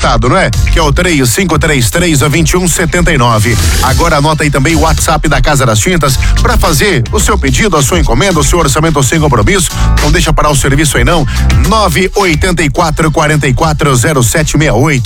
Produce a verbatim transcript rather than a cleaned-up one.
anotado, não é? Que é o três cinco três três, dois um sete nove. Agora anota aí também o WhatsApp da Casa das Tintas para fazer o seu pedido, a sua encomenda, o seu orçamento sem compromisso. Não deixa parar o serviço aí não. nove oito quatro, quatro quatro zero sete seis oito.